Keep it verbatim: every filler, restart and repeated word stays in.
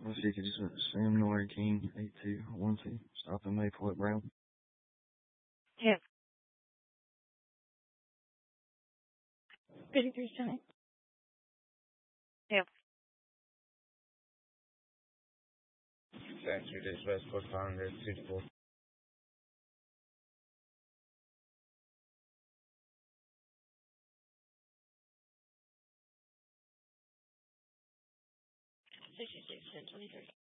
Let's see, could you Sam Noir King eight two one two. Stop and Maple at Brown. Yeah. fifty-three cents. Yeah. Thanks for this West Coast Calendar suitable. sixty-six cents, twenty-three.